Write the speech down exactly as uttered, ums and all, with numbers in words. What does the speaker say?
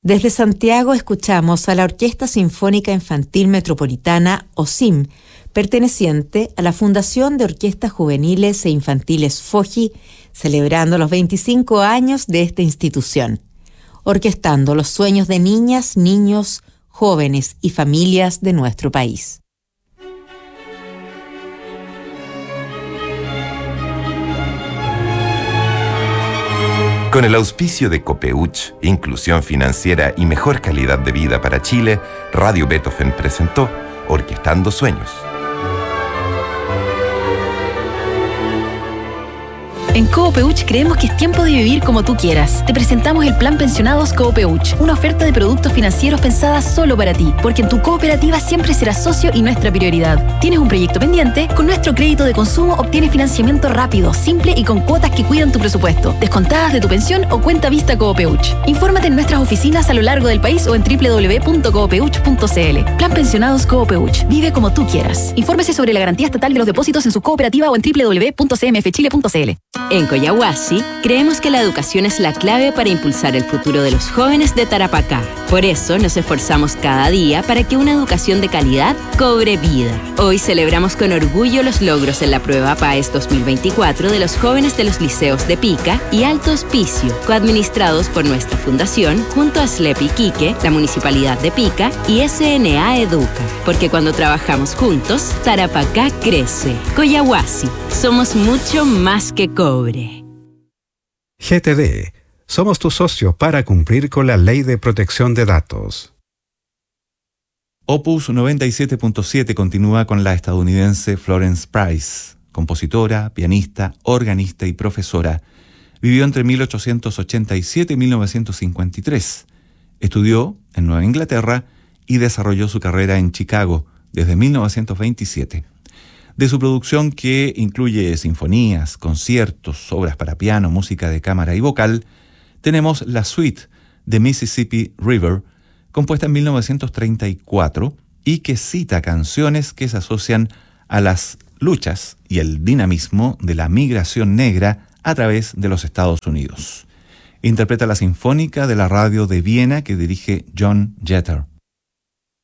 Desde Santiago escuchamos a la Orquesta Sinfónica Infantil Metropolitana, O S I M, perteneciente a la Fundación de Orquestas Juveniles e Infantiles FOJI, celebrando los veinticinco años de esta institución, orquestando los sueños de niñas, niños, jóvenes y familias de nuestro país. Con el auspicio de Copeuch, Inclusión Financiera y Mejor Calidad de Vida para Chile, Radio Beethoven presentó Orquestando Sueños. En Copeuch creemos que es tiempo de vivir como tú quieras. Te presentamos el Plan Pensionados Copeuch, una oferta de productos financieros pensada solo para ti, porque en tu cooperativa siempre serás socio y nuestra prioridad. ¿Tienes un proyecto pendiente? Con nuestro crédito de consumo obtienes financiamiento rápido, simple y con cuotas que cuidan tu presupuesto, descontadas de tu pensión o cuenta vista Copeuch. Infórmate en nuestras oficinas a lo largo del país o en doble u doble u doble u punto copeuch punto c l. Plan Pensionados Copeuch. Vive como tú quieras. Infórmese sobre la garantía estatal de los depósitos en su cooperativa o en doble u doble u doble u punto c m f chile punto c l. En Coyahuasi, creemos que la educación es la clave para impulsar el futuro de los jóvenes de Tarapacá. Por eso nos esforzamos cada día para que una educación de calidad cobre vida. Hoy celebramos con orgullo los logros en la prueba PAES dos mil veinticuatro de los jóvenes de los liceos de Pica y Alto Hospicio, coadministrados por nuestra fundación junto a SLEP Iquique, la Municipalidad de Pica y S N A Educa. Porque cuando trabajamos juntos, Tarapacá crece. Coyahuasi, somos mucho más que cobre. G T D. Somos tu socio para cumplir con la Ley de Protección de Datos. Opus noventa y siete punto siete continúa con la estadounidense Florence Price, compositora, pianista, organista y profesora. Vivió entre mil ochocientos ochenta y siete y mil novecientos cincuenta y tres. Estudió en Nueva Inglaterra y desarrolló su carrera en Chicago desde mil novecientos veintisiete. De su producción, que incluye sinfonías, conciertos, obras para piano, música de cámara y vocal, tenemos la suite de Mississippi River, compuesta en mil novecientos treinta y cuatro y que cita canciones que se asocian a las luchas y el dinamismo de la migración negra a través de los Estados Unidos. Interpreta la Sinfónica de la Radio de Viena que dirige John Jeter.